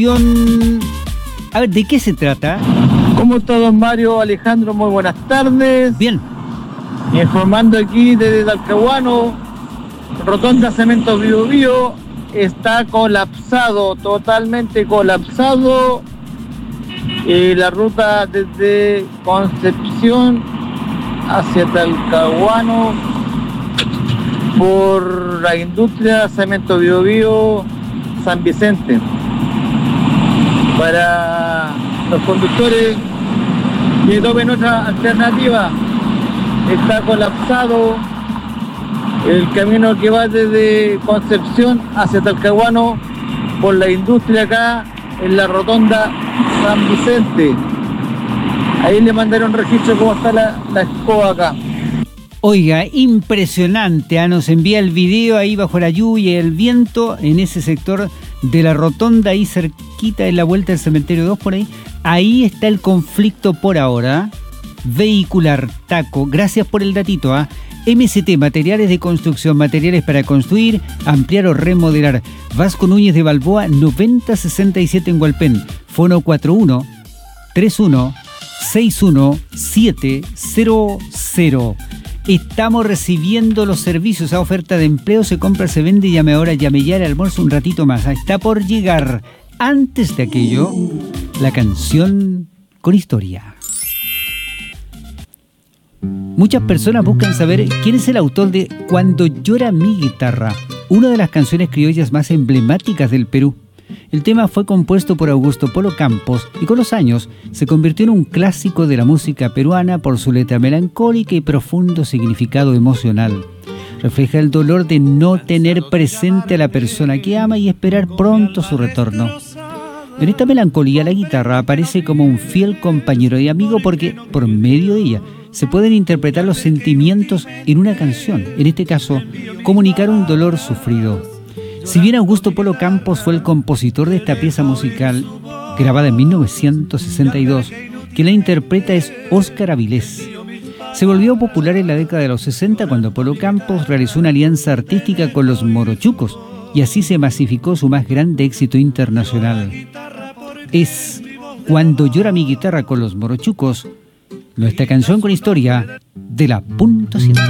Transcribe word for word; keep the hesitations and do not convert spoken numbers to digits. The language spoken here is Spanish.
A ver, ¿de qué se trata? ¿Cómo está, don Mario? Alejandro, muy buenas tardes. Bien. Informando aquí desde Talcahuano, Rotonda Cemento Bio Bio está colapsado, totalmente colapsado. Eh, la ruta desde Concepción hacia Talcahuano por la industria Cemento Bio Bio San Vicente. Para los conductores que tomen otra alternativa, está colapsado el camino que va desde Concepción hacia Talcahuano por la industria acá en la rotonda San Vicente. Ahí le mandaron registro cómo está la, la escoba acá. Oiga, impresionante, ¿eh? Nos envía el video ahí bajo la lluvia y el viento en ese sector de la rotonda, ahí cerquita de la vuelta del cementerio dos por ahí. Ahí está el conflicto por ahora. Vehicular, taco, gracias por el datito, ¿ah? ¿eh? M C T, materiales de construcción, materiales para construir, ampliar o remodelar. Vasco Núñez de Balboa, noventa sesenta y siete en Hualpén. Fono cuatro uno tres uno seis uno siete cero cero. Estamos recibiendo los servicios a oferta de empleo, se compra, se vende, llame ahora, llame ya, el almuerzo un ratito más. Está por llegar. Antes de aquello, la canción con historia. Muchas personas buscan saber quién es el autor de Cuando llora mi guitarra, una de las canciones criollas más emblemáticas del Perú. El tema fue compuesto por Augusto Polo Campos y con los años se convirtió en un clásico de la música peruana por su letra melancólica y profundo significado emocional. Refleja el dolor de no tener presente a la persona que ama y esperar pronto su retorno. En esta melancolía la guitarra aparece como un fiel compañero y amigo porque por medio de ella se pueden interpretar los sentimientos en una canción, en este caso, comunicar un dolor sufrido. Si bien Augusto Polo Campos fue el compositor de esta pieza musical, grabada en mil novecientos sesenta y dos, quien la interpreta es Óscar Avilés. Se volvió popular en la década de los sesenta cuando Polo Campos realizó una alianza artística con los Morochucos y así se masificó su más grande éxito internacional. Es Cuando llora mi guitarra con los Morochucos, nuestra canción con historia de la punto siete.